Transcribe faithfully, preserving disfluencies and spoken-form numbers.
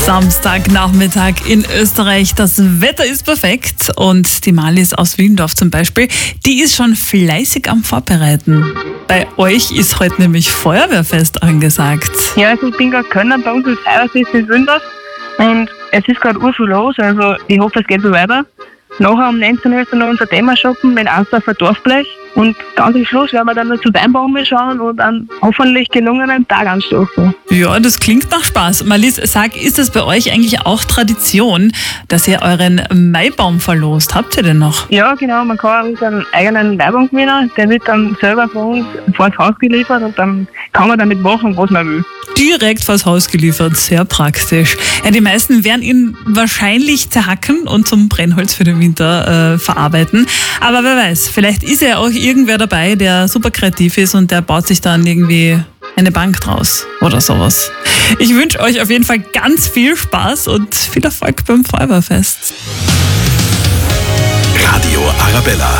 Samstagnachmittag in Österreich. Das Wetter ist perfekt und die Marlies aus Willendorf zum Beispiel, die ist schon fleißig am Vorbereiten. Bei euch ist heute nämlich Feuerwehrfest angesagt. Ja, also ich bin gerade Kölner bei uns im Feuerwehrfest in Willendorf und es ist gerade urviel los, also ich hoffe, es geht so weiter. Nachher um neunzehn Uhr ist dann noch unser Thema shoppen mit Ansdorfer Dorfblech. Und ganz am Schluss werden wir dann noch zu Weinbaume schauen und einen hoffentlich gelungenen Tag anstoßen. Ja, das klingt nach Spaß. Marlies, sag, ist es bei euch eigentlich auch Tradition, dass ihr euren Maibaum verlost? Habt ihr den noch? Ja, genau. Man kann unseren eigenen Maibaum gewinnen. Der wird dann selber von uns vor das Haus geliefert und dann kann man damit machen, was man will. Direkt vors Haus geliefert, sehr praktisch. Ja, die meisten werden ihn wahrscheinlich zerhacken und zum Brennholz für den Winter äh, verarbeiten. Aber wer weiß, vielleicht ist ja auch irgendwer dabei, der super kreativ ist und der baut sich dann irgendwie eine Bank draus oder sowas. Ich wünsche euch auf jeden Fall ganz viel Spaß und viel Erfolg beim Feuerwehrfest. Radio Arabella.